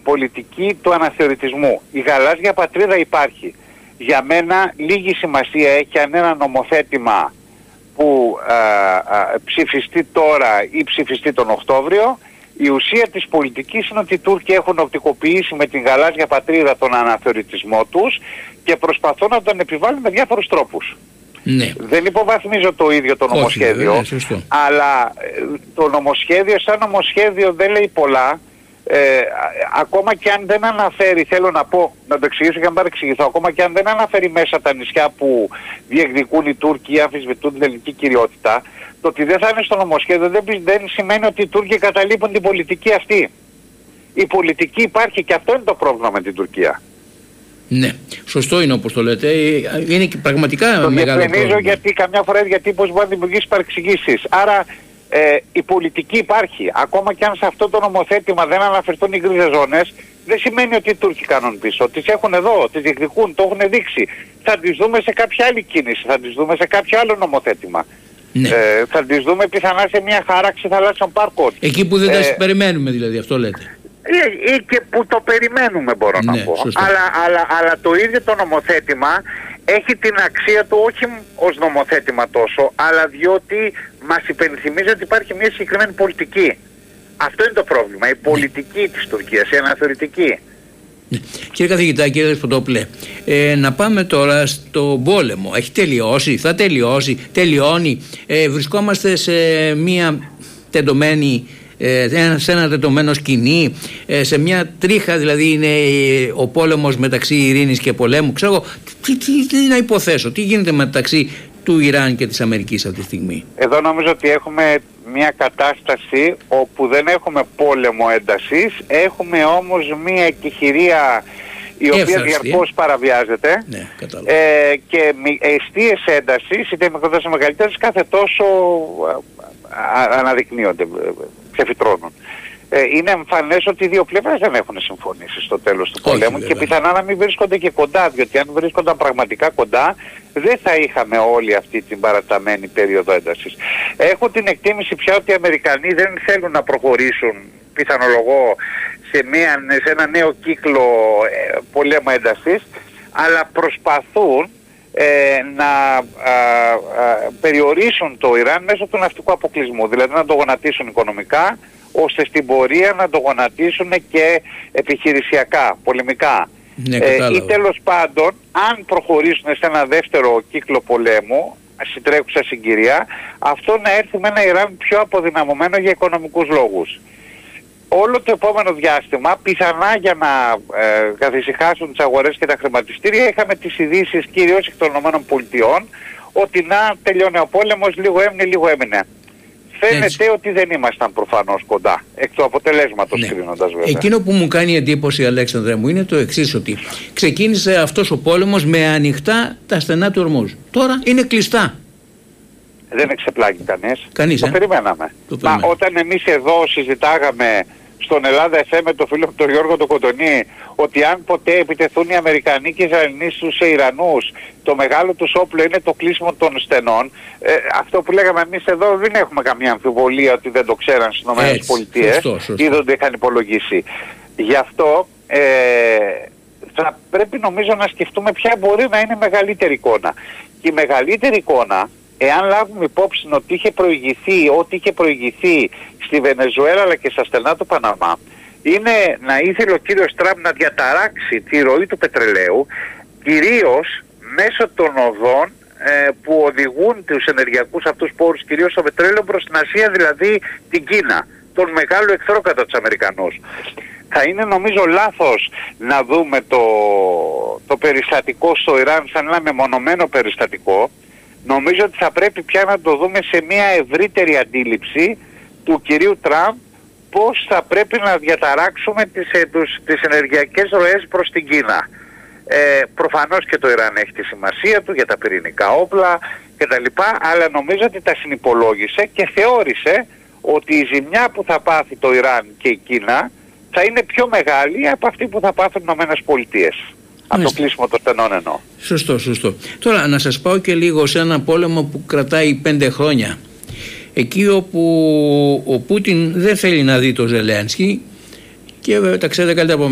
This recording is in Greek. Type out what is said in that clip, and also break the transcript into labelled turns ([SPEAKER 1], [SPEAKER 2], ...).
[SPEAKER 1] πολιτική του αναθεωρητισμού. Η γαλάζια πατρίδα υπάρχει. Για μένα λίγη σημασία έχει αν ένα νομοθέτημα που ψηφιστεί τώρα ή ψηφιστεί τον Οκτώβριο. Η ουσία της πολιτικής είναι ότι οι Τούρκοι έχουν οπτικοποιήσει με την γαλάζια πατρίδα τον αναθεωρητισμό τους και προσπαθούν να τον επιβάλλουν με διάφορους τρόπους.
[SPEAKER 2] Ναι.
[SPEAKER 1] Δεν υποβαθμίζω το ίδιο το νομοσχέδιο, αλλά το νομοσχέδιο σαν νομοσχέδιο δεν λέει πολλά. Ακόμα και αν δεν αναφέρει, θέλω να πω, να το εξηγήσω και να παρεξηγηθώ, ακόμα και αν δεν αναφέρει μέσα τα νησιά που διεκδικούν οι Τούρκοι ή αμφισβητούν την ελληνική κυριότητα, το ότι δεν θα είναι στο νομοσχέδιο δεν σημαίνει ότι οι Τούρκοι καταλείπουν την πολιτική αυτή. Η πολιτική υπάρχει και αυτό είναι το πρόβλημα με την Τουρκία.
[SPEAKER 2] Ναι, σωστό είναι όπως το λέτε. Είναι και πραγματικά
[SPEAKER 1] το
[SPEAKER 2] μεγάλο πρόβλημα.
[SPEAKER 1] Γιατί καμιά φορά πώς μπορεί να δημιουργήσει παρεξηγήσεις. Άρα η πολιτική υπάρχει. Ακόμα και αν σε αυτό το νομοθέτημα δεν αναφερθούν οι γκρίζες ζώνες, δεν σημαίνει ότι οι Τούρκοι κάνουν πίσω. Τις έχουν εδώ, τις διεκδικούν, το έχουν δείξει. Θα τις δούμε σε κάποια άλλη κίνηση, θα τις δούμε σε κάποιο άλλο νομοθέτημα.
[SPEAKER 2] Ναι.
[SPEAKER 1] Θα τις δούμε πιθανά σε μια χάραξη θαλάσσιων πάρκων.
[SPEAKER 2] Εκεί που δεν τα περιμένουμε δηλαδή, αυτό λέτε.
[SPEAKER 1] Ή και που το περιμένουμε μπορώ να πω. Αλλά το ίδιο το νομοθέτημα έχει την αξία του όχι ως νομοθέτημα τόσο, αλλά διότι μας υπενθυμίζει ότι υπάρχει μια συγκεκριμένη πολιτική. Αυτό είναι το πρόβλημα, η πολιτική της Τουρκίας, η αναθεωρητική.
[SPEAKER 2] Κύριε καθηγητά, κύριε Δεσποτόπουλε, να πάμε τώρα στον πόλεμο. Έχει τελειώσει, θα τελειώσει, τελειώνει. Βρισκόμαστε σε μια τεντωμένη, σε ένα τεντωμένο σκηνή, σε μια τρίχα δηλαδή είναι ο πόλεμος μεταξύ ειρήνης και πολέμου. Ξέρω τι να υποθέσω, τι γίνεται μεταξύ του Ιράν και της Αμερικής αυτή τη στιγμή.
[SPEAKER 1] Εδώ νομίζω ότι έχουμε μια κατάσταση όπου δεν έχουμε πόλεμο έντασης, έχουμε όμως μια εκεχηρία η οποία διαρκώς παραβιάζεται,
[SPEAKER 2] ναι,
[SPEAKER 1] και εστίες έντασης, είτε μικρότερες είτε μεγαλύτερες, κάθε τόσο αναδεικνύονται, ξεφυτρώνουν. Είναι εμφανές ότι οι δύο πλευρές δεν έχουν συμφωνήσει στο τέλος του πολέμου και πιθανά να μην βρίσκονται και κοντά, διότι αν βρίσκονταν πραγματικά κοντά δεν θα είχαμε όλη αυτή την παραταμένη περίοδο έντασης. Έχω την εκτίμηση πια ότι οι Αμερικανοί δεν θέλουν να προχωρήσουν, πιθανολογώ, σε ένα νέο κύκλο πολέμου έντασης, αλλά προσπαθούν να περιορίσουν το Ιράν μέσω του ναυτικού αποκλεισμού, δηλαδή να το γονατίσουν οικονομικά, ώστε στην πορεία να το γονατίσουν και επιχειρησιακά, πολεμικά.
[SPEAKER 2] Ναι,
[SPEAKER 1] ή τέλος πάντων, αν προχωρήσουν σε ένα δεύτερο κύκλο πολέμου, στην τρέχουσα συγκυρία, αυτό να έρθει με ένα Ιράν πιο αποδυναμωμένο για οικονομικούς λόγους. Όλο το επόμενο διάστημα, πιθανά για να καθησυχάσουν τις αγορές και τα χρηματιστήρια, είχαμε τις ειδήσεις κυρίως εκ των ΗΠΑ ότι να τελειώνει ο πόλεμος, λίγο έμεινε, λίγο έμεινε. Φαίνεται ότι δεν ήμασταν προφανώς κοντά, εκ του αποτελέσματος κρίνοντας βέβαια.
[SPEAKER 2] Εκείνο που μου κάνει εντύπωση, Αλέξανδρε μου, είναι το εξής, ότι ξεκίνησε αυτός ο πόλεμος με ανοιχτά τα στενά του Ορμούζ. Τώρα είναι κλειστά.
[SPEAKER 1] Δεν εξεπλάγει κανείς. Το περιμέναμε.
[SPEAKER 2] Μα
[SPEAKER 1] όταν εμείς εδώ συζητάγαμε στον Ελλάδα FM με τον φίλο μου τον Γιώργο τον Κοντονή ότι αν ποτέ επιτεθούν οι Αμερικανοί και οι Ισραηλοί στους Ιρανούς, το μεγάλο τους όπλο είναι το κλείσιμο των στενών, αυτό που λέγαμε εμείς εδώ δεν έχουμε καμία αμφιβολία ότι δεν το ξέραν στις ΗΠΑ ή δεν το είχαν υπολογίσει. Γι' αυτό θα πρέπει νομίζω να σκεφτούμε ποια μπορεί να είναι η μεγαλύτερη εικόνα. Και η μεγαλύτερη εικόνα, εάν λάβουμε υπόψη ότι ό,τι είχε προηγηθεί στη Βενεζουέλα αλλά και στα στενά του Παναμά, είναι να ήθελε ο κύριος Τραμπ να διαταράξει τη ροή του πετρελαίου, κυρίως μέσω των οδών που οδηγούν τους ενεργειακούς αυτούς πόρους, κυρίως το πετρέλαιο, προς την Ασία, δηλαδή την Κίνα, τον μεγάλο εχθρό κατά τους Αμερικανούς. Θα είναι νομίζω λάθος να δούμε το περιστατικό στο Ιράν σαν ένα μεμονωμένο περιστατικό. Νομίζω ότι θα πρέπει πια να το δούμε σε μια ευρύτερη αντίληψη του κυρίου Τραμπ πώς θα πρέπει να διαταράξουμε τις ενεργειακές ροές προς την Κίνα. Προφανώς και το Ιράν έχει τη σημασία του για τα πυρηνικά όπλα κτλ. Αλλά νομίζω ότι τα συνυπολόγισε και θεώρησε ότι η ζημιά που θα πάθει το Ιράν και η Κίνα θα είναι πιο μεγάλη από αυτή που θα πάθουν οι ΗΠΑ. Από το κλείσιμο των στενών εννοώ.
[SPEAKER 2] Σωστό. Τώρα να σας πάω και λίγο σε ένα πόλεμο που κρατάει 5 χρόνια. Εκεί όπου ο Πούτιν δεν θέλει να δει το Ζελένσκι και τα ξέρετε καλύτερα από